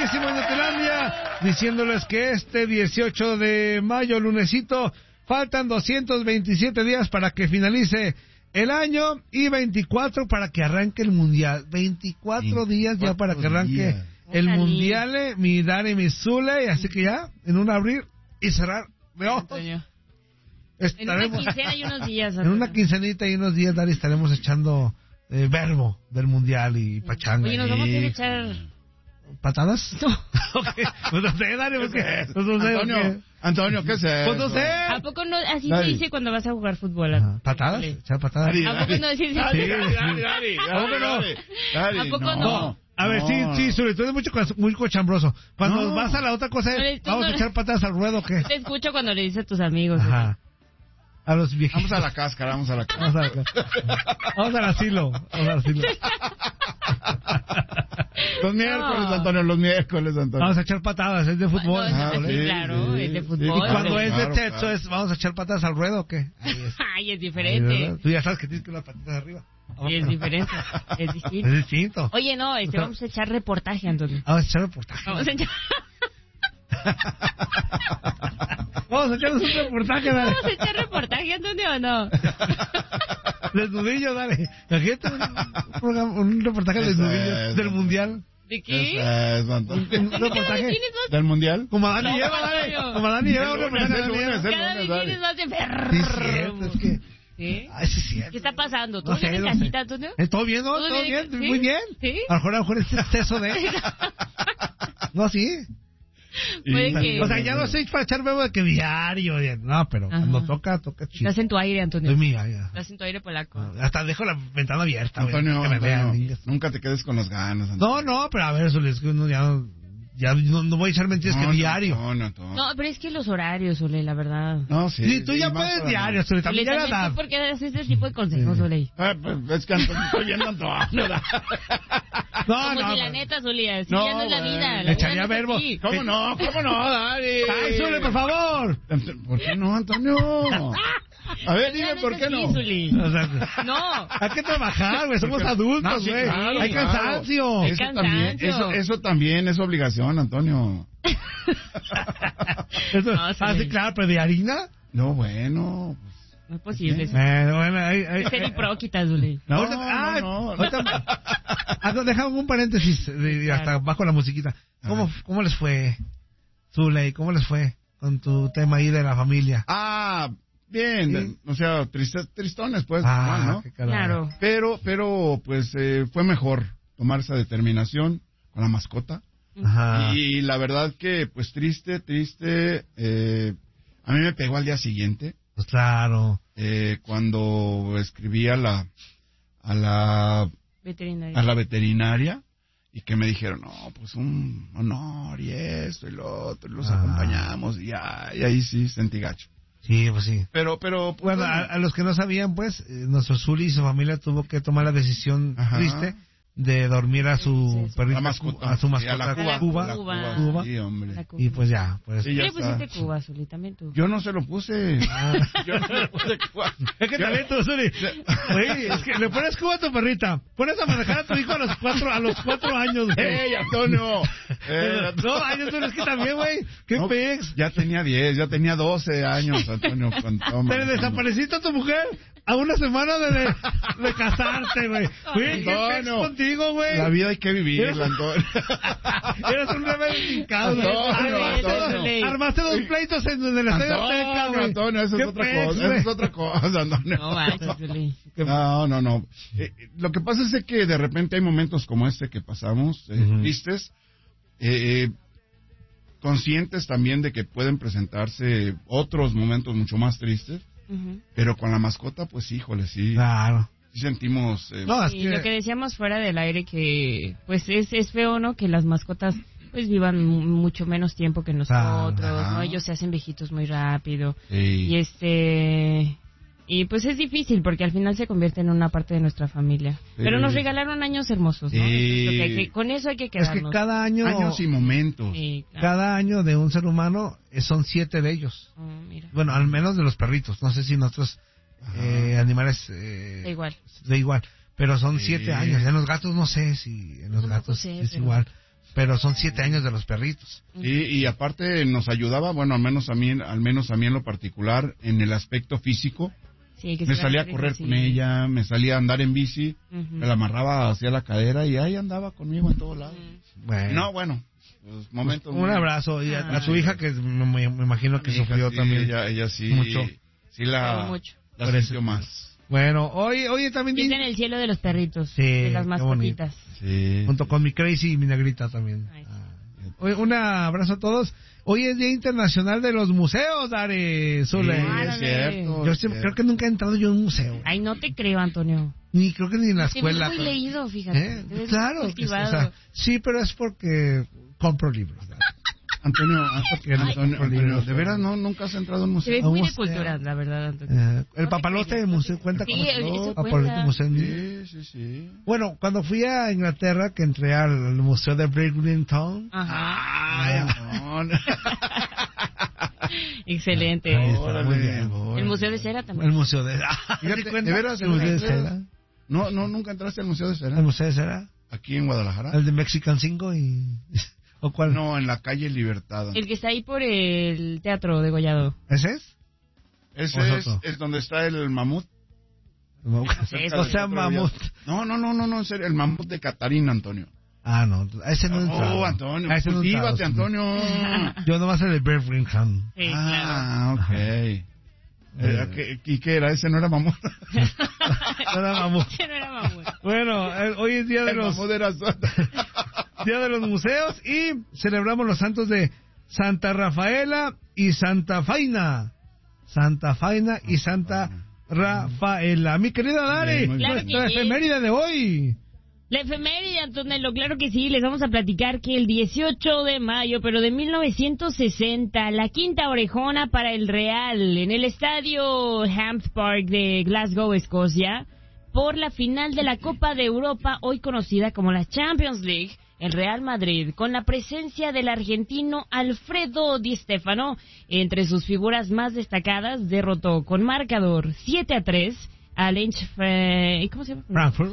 queridísimo Inutilandia, diciéndoles que este 18 de mayo, lunesito, faltan 227 días para que finalice el año y 24 para que arranque el mundial. 24 días ya para que arranque el mundial, mi Dani, mi Zule, así que ya, en un abrir y cerrar de ojos. Estaremos, en una quincena y unos días. En una quincenita y unos días, Dani, estaremos echando verbo del mundial y pachanga. Oye, nos vamos a ir a echar... ¿Patadas? No. Okay. Pues no sé, Dani, porque... Pues no sé, Antonio, ¿qué sé? Pues no sé. ¿A poco no? Así se dice cuando vas a jugar fútbol. ¿Patadas? ¿Echar patadas? ¿A poco no decís? ¿A poco no? ¿A poco no? A ver, sí, sobre todo es muy cochambroso. Cuando vas a la otra cosa, ¿vamos a echar patadas al ruedo o qué? Te escucho cuando le dices a tus amigos. Ajá. A los viejitos. Vamos a la cáscara. Vamos al asilo. Los miércoles, Antonio. Vamos a echar patadas, es de fútbol. Claro, es de fútbol. Y cuando es de techo, ¿vamos a echar patadas al ruedo o qué? Ay, es diferente. Tú ya sabes que tienes que las patitas arriba. Sí, es diferente, es distinto. Es distinto. Oye, no, vamos a echar reportaje, Antonio. Vamos a echar reportaje. Vamos a echar... Vamos a echarnos un reportaje, dale. ¿Vamos a echar reportaje, Antonio, o no? Desnudillo, dale. Imagínate un reportaje desnudillo del mundial. ¿De qué? Un reportaje del mundial. Como Dani lleva, dale. Como Dani lleva un reportaje. Cada vez vienes más de perro. Sí, es cierto, es que... ¿Sí? Ay, sí, es cierto. ¿Qué está pasando? ¿Todo bien en casita, Antonio? ¿Todo bien, no? ¿Todo bien? ¿Sí? Muy bien. ¿Sí? A lo mejor es exceso de... No, sí. Que... O sea, ya no sé para echar verbo de que diario. No, pero cuando toca chido. Estás en tu aire, Antonio. Estoy mía, ya. Estás en tu aire polaco. Hasta dejo la ventana abierta. Antonio, que me vean. Nunca te quedes con las ganas, Antonio. No, pero a ver, eso es que uno ya no voy a echar mentiras que diario. No, pero es que los horarios, Ole, la verdad. No, sí. Sí, tú ya puedes diario, Ole, también ya la edad. ¿Por qué das ese tipo de consejos, Ole? Es que Antonio estoy viendo Antonio. No, si la neta, Zulia, si ya no es la vida. Le echaría verbo. ¿Cómo no, Dani? ¡Ay, Zule, por favor! ¿Por qué no, Antonio? A ver, dime por qué no. O sea, no. Hay que trabajar, güey. Somos adultos, güey. Claro, hay cansancio. Eso también es obligación, Antonio. Sí, claro, pero de harina. No, bueno. No es posible. Bueno, es ser hipróquita, Zuli. No. Dejamos un paréntesis hasta bajo la musiquita. ¿Cómo les fue, Zule? ¿Cómo les fue con tu tema ahí de la familia? Bien, ¿sí? O sea, tristones, pues, normal, ¿no? Claro. Pero, pues, fue mejor tomar esa determinación con la mascota. Ajá. Y la verdad que, pues, triste, a mí me pegó al día siguiente. Pues claro. Cuando escribí a la veterinaria y que me dijeron, no, pues un honor y esto y lo otro, y los acompañamos y ahí sí sentí gacho. Sí, pues sí. Pero bueno, a los que no sabían, pues, nuestro Zuli y su familia tuvo que tomar la decisión triste de dormir a su perrita, a su mascota, Cuba. Sí, hombre. Y pues ya, pues. ¿Qué le pusiste Cuba, Zuli? También tú. Yo no se lo puse. Yo no le puse Cuba. Es que también tú, Zuli. Oye, es que le pones Cuba a tu perrita. Pones a manejar a tu hijo a los 4 años, güey. ¡Ey, Antonio! No, años, es que también, güey. ¿Qué pex? Ya tenía 10, ya tenía 12 años, Antonio. Te desapareciste a tu mujer a una semana de casarte, güey. Güey, ¿qué pex contigo, güey? La vida hay que vivirla, Antonio. Eres un rebelde hincado, Antonio. Armaste 2 pleitos en el Estadio Azteca, güey. Antonio, eso es otra cosa, Antonio. No. Lo que pasa es que de repente hay momentos como este que pasamos, tristes, conscientes también de que pueden presentarse otros momentos mucho más tristes, pero con la mascota, pues híjole, sí. Claro. Sí sentimos... lo que decíamos fuera del aire, que pues es feo, ¿no? Que las mascotas pues vivan mucho menos tiempo que nosotros, ¿no? Ellos se hacen viejitos muy rápido. Sí. Y pues es difícil porque al final se convierte en una parte de nuestra familia. Sí. Pero nos regalaron años hermosos, ¿no? Sí. Con eso hay que quedarnos. Es que cada año... Años y momentos. Sí, claro. Cada año de un ser humano son 7 de ellos. Mira. Bueno, al menos de los perritos. No sé si nosotros animales... de igual. Pero son 7 años. En los gatos no sé si... En los gatos es igual. pero son 7 años de los perritos. Y aparte nos ayudaba, bueno, al menos a mí en lo particular, en el aspecto físico. Sí, que me salía a correr con ella, me salía a andar en bici, me la amarraba hacia la cadera y ahí andaba conmigo en todos lados. Bueno. Pues, momentos. Un abrazo y a tu hija que me imagino que sufrió también. Ella sí. Mucho. Sí la apreció más. Bueno, hoy también... Piensa en el cielo de los perritos, sí, de las mascotitas. Sí. Junto con mi Crazy y mi Negrita también. Hoy, un abrazo a todos. Hoy es Día Internacional de los Museos, Dari Zule. Sí, es cierto. Yo creo que nunca he entrado yo a un museo. Ay, no te creo, Antonio. Ni creo que ni en la escuela. Muy leído, fíjate. Claro. Sí, pero es porque compro libros. Antonio, de veras nunca has entrado a un museo. Se ve muy de cultura, la verdad, Antonio. El papalote del museo cuenta con el papalote museo. Sí. Bueno, cuando fui a Inglaterra, que entré al museo de Bridlington. Excelente. Muy bien. El museo de cera también. El museo de ¿De veras? ¿El museo de cera? No, nunca entraste al museo de cera. ¿El museo de cera? Aquí en Guadalajara. El de Mexican 5 y... ¿O cuál? No, en la calle Libertad. El que está ahí por el Teatro de Gollado. ¿Ese es? Ese es donde está el mamut. O sea, mamut. No, en serio, el mamut de Catarina, Antonio. Ah, no, ese no entra. Oh, Antonio, cultívate, Antonio. Yo nomás el de Birmingham. Sí, claro. Ok. ¿Y qué era? ¿Ese no era mamut? No era mamut. No era mamut. Bueno, hoy es día de Día de los Museos y celebramos los santos de Santa Rafaela y Santa Faina. Santa Faina y Santa Rafaela. Mi querida Dari, nuestra efeméride de hoy. La efeméride, Antonello, claro que sí, les vamos a platicar que el 18 de mayo, pero de 1960, la quinta orejona para el Real en el estadio Hampden Park de Glasgow, Escocia, por la final de la Copa de Europa, hoy conocida como la Champions League, el Real Madrid, con la presencia del argentino Alfredo Di Stéfano, entre sus figuras más destacadas, derrotó con marcador 7-3 al ¿cómo se llama? Frankfurt.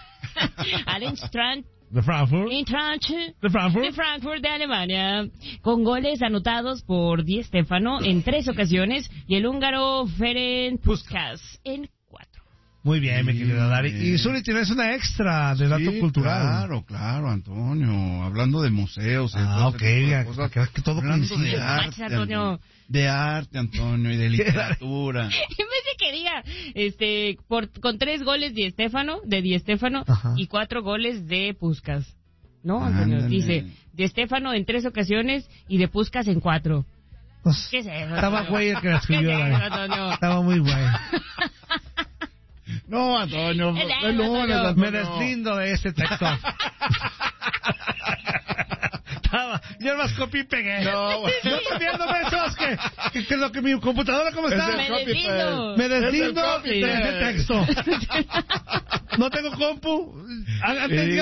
Al Eintracht De Frankfurt. De Frankfurt de Alemania, con goles anotados por Di Stéfano en 3 ocasiones y el húngaro Ferenc Puskás en 4. Muy bien, mi querida Dari. Y Zuli, tienes una extra de dato cultural. Claro, Antonio. Hablando de museos. Ok, que todo hablando de arte, Antonio. De arte, Antonio, y de literatura. En vez de que diga, con 3 goles de Di Stéfano y 4 goles de Puskás. No, Antonio, dice, Di Stéfano en 3 ocasiones y de Puskás en 4. Pues, ¿Qué es eso? Estaba güey el que la escribió, Dari. Estaba muy güey. No, Antonio, me deslindo de este texto. Yo más copié y pegué. No, yo también no me echas que lo que mi computadora, ¿cómo está? Me deslindo de ese texto. No tengo compu.